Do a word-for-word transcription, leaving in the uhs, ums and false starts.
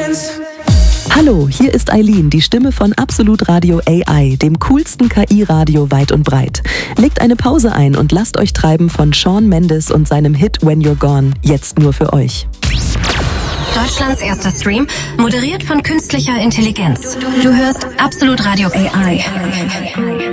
Hallo, hier ist Eileen, die Stimme von Absolut Radio A I, dem coolsten K I-Radio weit und breit. Legt eine Pause ein und lasst euch treiben von Shawn Mendes und seinem Hit When You're Gone, jetzt nur für euch. Deutschlands erster Stream, moderiert von künstlicher Intelligenz. Du hörst Absolut Radio A I.